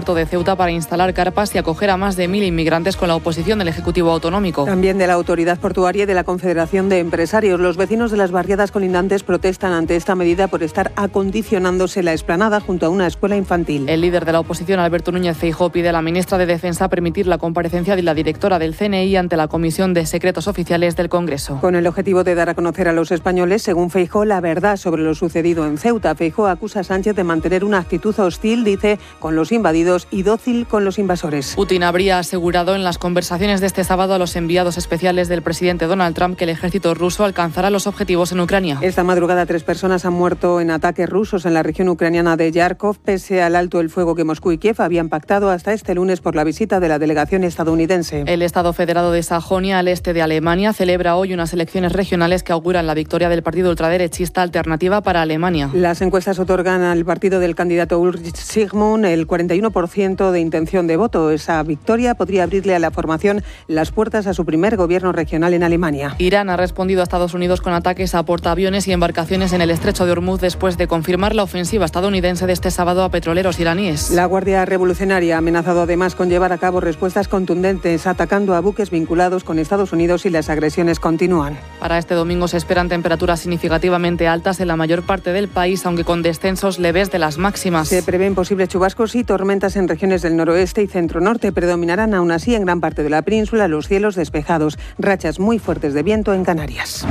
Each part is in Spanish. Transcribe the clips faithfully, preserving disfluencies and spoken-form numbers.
aeropuerto de Ceuta para instalar carpas y acoger a más de mil inmigrantes con la oposición del Ejecutivo Autonómico. También de la Autoridad Portuaria y de la Confederación de Empresarios. Los vecinos de las barriadas colindantes protestan ante esta medida por estar acondicionándose la explanada junto a una escuela infantil. El líder de la oposición, Alberto Núñez Feijóo, pide a la ministra de Defensa permitir la comparecencia de la directora del C N I ante la Comisión de Secretos Oficiales del Congreso. Con el objetivo de dar a conocer a los españoles, según Feijóo, la verdad sobre lo sucedido en Ceuta. Feijóo acusa a Sánchez de mantener una actitud hostil, dice, con los invadidos y dócil con los invasores. Putin habría asegurado en las conversaciones de este sábado a los enviados especiales del presidente Donald Trump que el ejército ruso alcanzará los objetivos en Ucrania. Esta madrugada tres personas han muerto en ataques rusos en la región ucraniana de Yarkov, pese al alto el fuego que Moscú y Kiev habían pactado hasta este lunes por la visita de la delegación estadounidense. El Estado Federado de Sajonia, al este de Alemania, celebra hoy unas elecciones regionales que auguran la victoria del partido ultraderechista Alternativa para Alemania. Las encuestas otorgan al partido del candidato Ulrich Zygmunt el cuarenta y uno por ciento de intención de voto. Esa victoria podría abrirle a la formación las puertas a su primer gobierno regional en Alemania. Irán ha respondido a Estados Unidos con ataques a portaaviones y embarcaciones en el estrecho de Hormuz después de confirmar la ofensiva estadounidense de este sábado a petroleros iraníes. La Guardia Revolucionaria ha amenazado además con llevar a cabo respuestas contundentes, atacando a buques vinculados con Estados Unidos, y las agresiones continúan. Para este domingo se esperan temperaturas significativamente altas en la mayor parte del país, aunque con descensos leves de las máximas. Se prevén posibles chubascos y tormentas en regiones del noroeste y centro-norte. Predominarán aún así en gran parte de la península los cielos despejados. Rachas muy fuertes de viento en Canarias.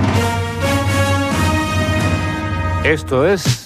Esto es...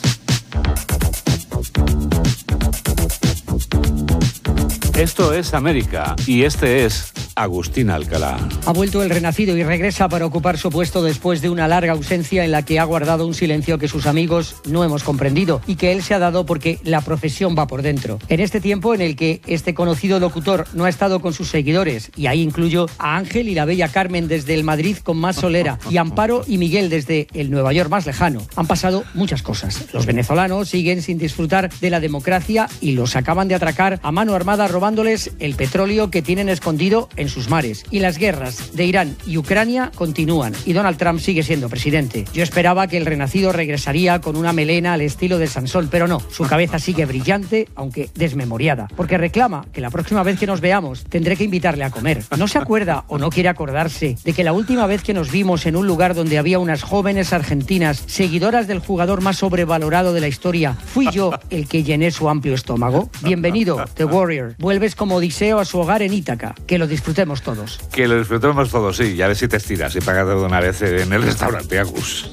Esto es América y este es Agustín Alcalá. Ha vuelto el renacido y regresa para ocupar su puesto después de una larga ausencia en la que ha guardado un silencio que sus amigos no hemos comprendido y que él se ha dado porque la profesión va por dentro. En este tiempo en el que este conocido locutor no ha estado con sus seguidores, y ahí incluyo a Ángel y la bella Carmen desde el Madrid con más solera, y Amparo y Miguel desde el Nueva York más lejano, han pasado muchas cosas. Los venezolanos siguen sin disfrutar de la democracia y los acaban de atracar a mano armada robándoles el petróleo que tienen escondido en sus mares. Y las guerras de Irán y Ucrania continúan y Donald Trump sigue siendo presidente. Yo esperaba que el renacido regresaría con una melena al estilo de Sansón, pero no, su cabeza sigue brillante, aunque desmemoriada, porque reclama que la próxima vez que nos veamos tendré que invitarle a comer. ¿No se acuerda o no quiere acordarse de que la última vez que nos vimos en un lugar donde había unas jóvenes argentinas seguidoras del jugador más sobrevalorado de la historia, fui yo el que llené su amplio estómago? Bienvenido, The Warrior. Vuelves como Odiseo a su hogar en Ítaca. Que lo disfrutemos todos. Que lo disfrutemos todos, sí. Y a ver si te estiras y pagas de una vez en el restaurante, Agus.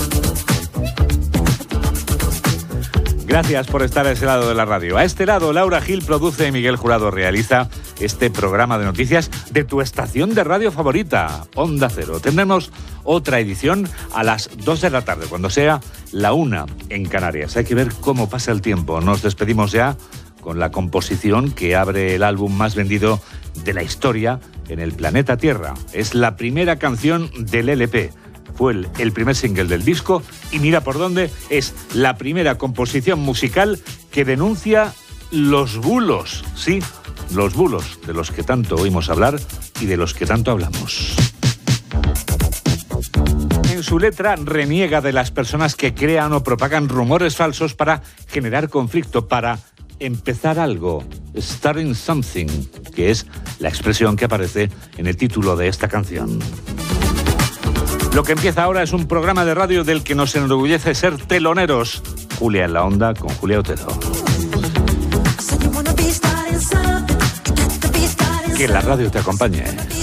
Gracias por estar a ese lado de la radio. A este lado, Laura Gil produce y Miguel Jurado realiza este programa de noticias de tu estación de radio favorita, Onda Cero. Tendremos otra edición a las dos de la tarde, cuando sea la una en Canarias. Hay que ver cómo pasa el tiempo. Nos despedimos ya con la composición que abre el álbum más vendido de la historia en el planeta Tierra. Es la primera canción del L P. Fue el, el primer single del disco y mira por dónde, es la primera composición musical que denuncia los bulos. Sí, los bulos de los que tanto oímos hablar y de los que tanto hablamos. En su letra reniega de las personas que crean o propagan rumores falsos para generar conflicto, para empezar algo, starting something, que es la expresión que aparece en el título de esta canción. Lo que empieza ahora es un programa de radio del que nos enorgullece ser teloneros. Julia en la Onda con Julia Otero. Que la radio te acompañe.